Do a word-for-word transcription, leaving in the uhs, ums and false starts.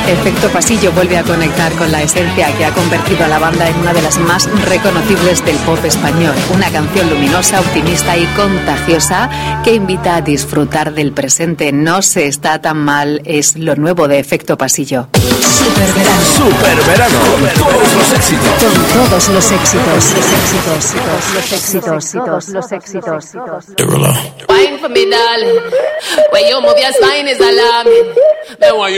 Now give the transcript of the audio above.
Efecto Pasillo vuelve a conectar con la esencia que ha convertido a la banda en una de las más reconocibles del pop español. Una canción luminosa, optimista y contagiosa que invita a disfrutar del presente. No se está tan mal, es lo nuevo de Efecto Pasillo. Super verano. Super verano. Con todos los éxitos. Con todos los éxitos. Los éxitos. Los éxitos. Los éxitos. Los éxitos. Wine for me, darling. When you move your spine is alarming. Then when you